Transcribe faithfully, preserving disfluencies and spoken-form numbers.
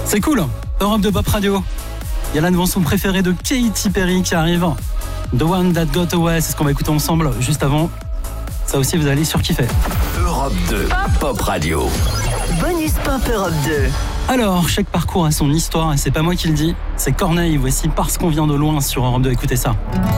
C'est cool. Europe deux Pop Radio. Il y a la bande-son préférée de Katy Perry qui arrive. The One That Got Away, c'est ce qu'on va écouter ensemble juste avant. Ça aussi, vous allez surkiffer. Europe deux Pop Radio. Bonus Pop Europe deux. Alors, chaque parcours a son histoire et c'est pas moi qui le dis, c'est Corneille. Voici Parce qu'on vient de loin sur Europe deux. Écoutez ça.